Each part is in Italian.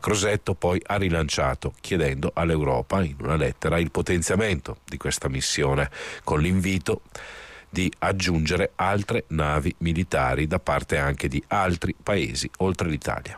Crosetto poi ha rilanciato, chiedendo all'Europa in una lettera il potenziamento di questa missione, con l'invito di aggiungere altre navi militari da parte anche di altri paesi oltre l'Italia.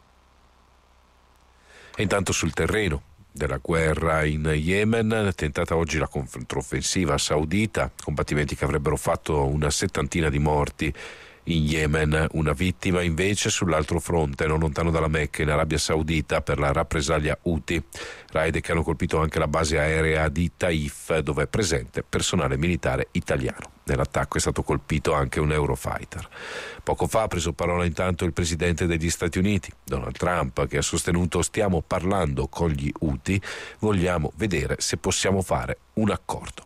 E intanto sul terreno della guerra in Yemen, tentata oggi la controffensiva saudita, combattimenti che avrebbero fatto una settantina di morti in Yemen, una vittima invece sull'altro fronte, non lontano dalla Mecca, in Arabia Saudita, per la rappresaglia Houthi, raid che hanno colpito anche la base aerea di Taif, dove è presente personale militare italiano. Nell'attacco è stato colpito anche un Eurofighter. Poco fa ha preso parola intanto il presidente degli Stati Uniti, Donald Trump, che ha sostenuto: stiamo parlando con gli Houthi, vogliamo vedere se possiamo fare un accordo.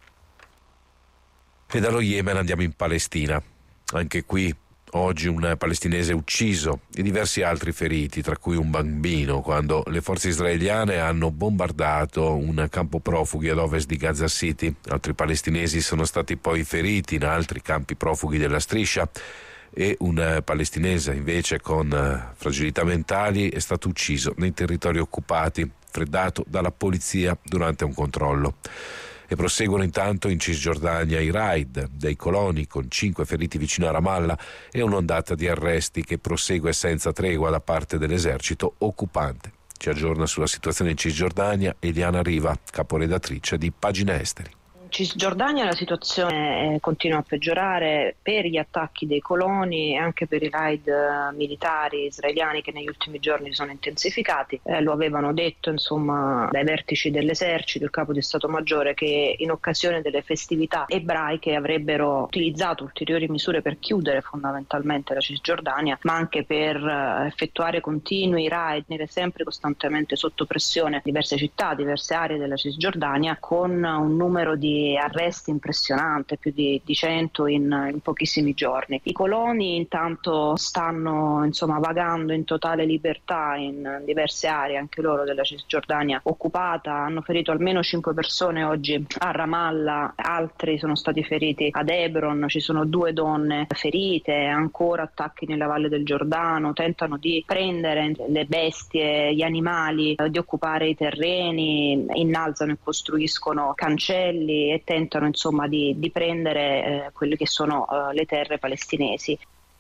E dallo Yemen andiamo in Palestina. Anche qui oggi un palestinese ucciso e diversi altri feriti, tra cui un bambino, quando le forze israeliane hanno bombardato un campo profughi ad ovest di Gaza City. Altri palestinesi sono stati poi feriti in altri campi profughi della striscia e un palestinese invece con fragilità mentali è stato ucciso nei territori occupati, freddato dalla polizia durante un controllo. E proseguono intanto in Cisgiordania i raid dei coloni, con 5 feriti vicino a Ramallah, e un'ondata di arresti che prosegue senza tregua da parte dell'esercito occupante. Ci aggiorna sulla situazione in Cisgiordania Eliana Riva, caporedattrice di Pagine Esteri. In Cisgiordania la situazione continua a peggiorare per gli attacchi dei coloni e anche per i raid militari israeliani che negli ultimi giorni sono intensificati. Lo avevano detto dai vertici dell'esercito, il capo di Stato Maggiore, che in occasione delle festività ebraiche avrebbero utilizzato ulteriori misure per chiudere fondamentalmente la Cisgiordania, ma anche per effettuare continui raid, tenere sempre costantemente sotto pressione diverse città, diverse aree della Cisgiordania, con un numero di arresti impressionante, più di 100 in pochissimi giorni. I coloni intanto stanno vagando in totale libertà in diverse aree, anche loro, della Cisgiordania occupata. Hanno ferito almeno 5 persone oggi a Ramallah, altri sono stati feriti ad Hebron, ci sono 2 donne ferite, ancora attacchi nella Valle del Giordano, tentano di prendere le bestie, gli animali, di occupare i terreni, innalzano e costruiscono cancelli e tentano di prendere quelle che sono le terre palestinesi.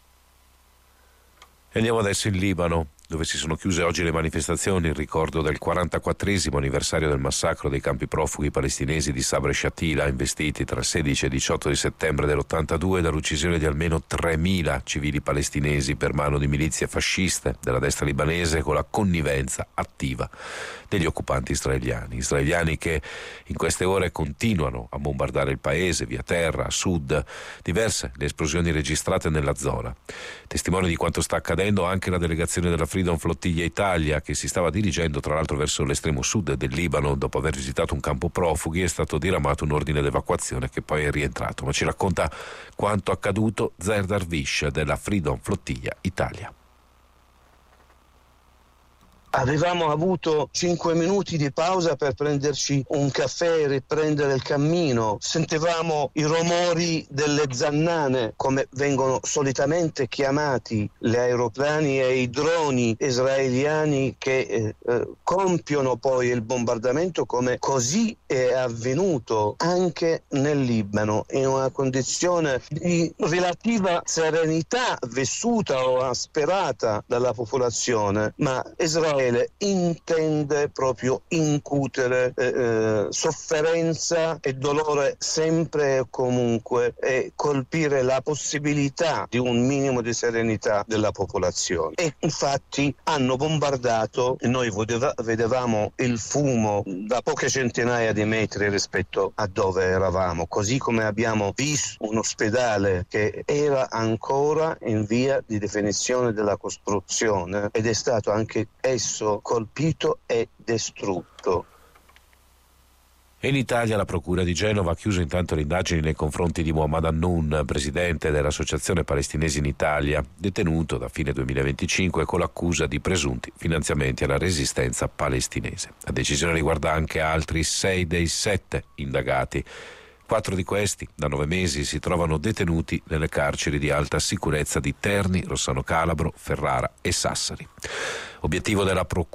Andiamo adesso in Libano, dove si sono chiuse oggi le manifestazioni in ricordo del 44esimo anniversario del massacro dei campi profughi palestinesi di Sabra e Shatila, investiti tra il 16 e il 18 di settembre dell'82 dall'uccisione di almeno 3.000 civili palestinesi per mano di milizie fasciste della destra libanese, con la connivenza attiva degli occupanti israeliani che in queste ore continuano a bombardare il paese via terra, a sud. Diverse le esplosioni registrate nella zona. Testimone di quanto sta accadendo anche la delegazione della Freedom Flottiglia Italia, che si stava dirigendo tra l'altro verso l'estremo sud del Libano. Dopo aver visitato un campo profughi è stato diramato un ordine d'evacuazione che poi è rientrato. Ma ci racconta quanto accaduto Zerdar Vish della Freedom Flottiglia Italia. Avevamo avuto 5 minuti di pausa per prenderci un caffè e riprendere il cammino. Sentivamo i rumori delle zannane, come vengono solitamente chiamati gli aeroplani e i droni israeliani che compiono poi il bombardamento, come così è avvenuto anche nel Libano, in una condizione di relativa serenità vissuta o asperata dalla popolazione, ma Israele intende proprio incutere sofferenza e dolore sempre e comunque, e colpire la possibilità di un minimo di serenità della popolazione. E infatti hanno bombardato, e noi vedevamo il fumo da poche centinaia di metri rispetto a dove eravamo, così come abbiamo visto un ospedale che era ancora in via di definizione della costruzione ed è stato anche esso colpito e distrutto. E in Italia la Procura di Genova ha chiuso intanto le indagini nei confronti di Muhammad Hannoun, presidente dell'Associazione Palestinesi in Italia, detenuto da fine 2025 con l'accusa di presunti finanziamenti alla resistenza palestinese. La decisione riguarda anche altri 6 dei 7 indagati. 4 di questi, da 9 mesi, si trovano detenuti nelle carceri di alta sicurezza di Terni, Rossano Calabro, Ferrara e Sassari. Obiettivo della Procura